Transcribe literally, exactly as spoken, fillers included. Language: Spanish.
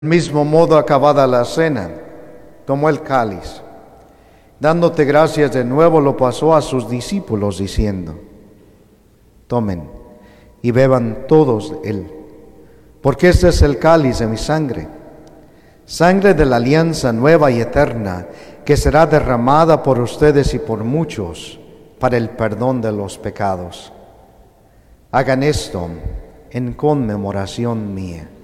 Del mismo modo, acabada la cena, tomó el cáliz. Dándote gracias de nuevo, lo pasó a sus discípulos, diciendo: Tomen y beban todos él, porque este es el cáliz de mi sangre, sangre de la alianza nueva y eterna, que será derramada por ustedes y por muchos para el perdón de los pecados. Hagan esto en conmemoración mía.